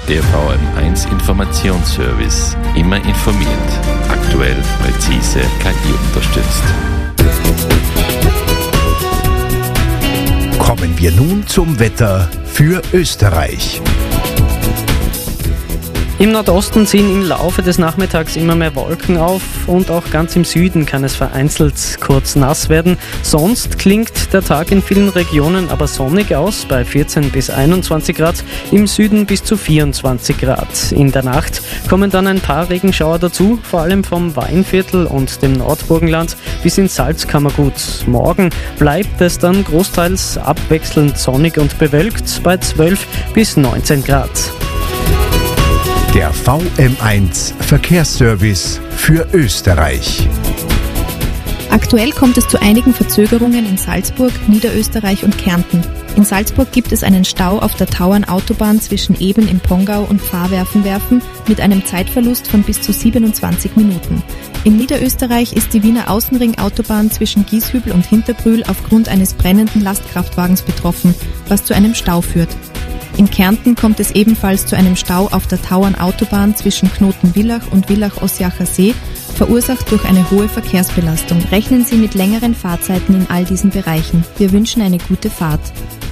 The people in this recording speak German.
Der VM1 Informationsservice. Immer informiert. Aktuell, präzise, KI unterstützt. Kommen wir nun zum Wetter für Österreich. Im Nordosten ziehen im Laufe des Nachmittags immer mehr Wolken auf und auch ganz im Süden kann es vereinzelt kurz nass werden. Sonst klingt der Tag in vielen Regionen aber sonnig aus, bei 14 bis 21 Grad, im Süden bis zu 24 Grad. In der Nacht kommen dann ein paar Regenschauer dazu, vor allem vom Weinviertel und dem Nordburgenland bis ins Salzkammergut. Morgen bleibt es dann großteils abwechselnd sonnig und bewölkt bei 12 bis 19 Grad. Der VM1 Verkehrsservice für Österreich. Aktuell kommt es zu einigen Verzögerungen in Salzburg, Niederösterreich und Kärnten. In Salzburg gibt es einen Stau auf der Tauernautobahn zwischen Eben im Pongau und Pfarrwerfen mit einem Zeitverlust von bis zu 27 Minuten. In Niederösterreich ist die Wiener Außenring-Autobahn zwischen Gieshübel und Hinterbrühl aufgrund eines brennenden Lastkraftwagens betroffen, was zu einem Stau führt. In Kärnten kommt es ebenfalls zu einem Stau auf der Tauernautobahn zwischen Knoten-Villach und Villach-Ossiacher See, verursacht durch eine hohe Verkehrsbelastung. Rechnen Sie mit längeren Fahrzeiten in all diesen Bereichen. Wir wünschen eine gute Fahrt.